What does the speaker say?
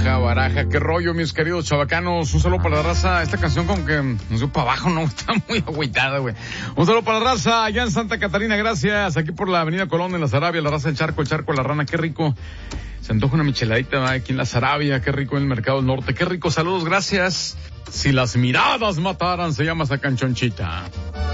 baraja. Qué rollo, mis queridos chavacanos. Un saludo para la raza. Esta canción como que nos dio para abajo, ¿no? Está muy agüitada, güey. Un saludo para la raza allá en Santa Catarina, gracias. Aquí por la avenida Colón en la Sarabia, la raza del Charco, el Charco de la Rana. Qué rico. Se antoja una micheladita, ¿verdad? Aquí en la Sarabia. Qué rico en el Mercado del Norte. Qué rico. Saludos, gracias. Si las miradas mataran, se llama esa canchonchita.